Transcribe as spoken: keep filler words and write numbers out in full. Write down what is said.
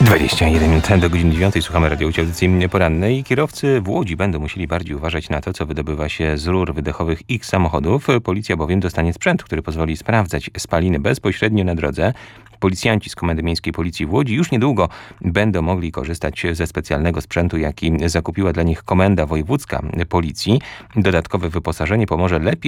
dwadzieścia jeden minut do godziny dziewiątej. Słuchamy radiowej audycji porannej. Kierowcy w Łodzi będą musieli bardziej uważać na to, co wydobywa się z rur wydechowych ich samochodów. Policja bowiem dostanie sprzęt, który pozwoli sprawdzać spaliny bezpośrednio na drodze. Policjanci z Komendy Miejskiej Policji w Łodzi już niedługo będą mogli korzystać ze specjalnego sprzętu, jaki zakupiła dla nich Komenda Wojewódzka Policji. Dodatkowe wyposażenie pomoże lepiej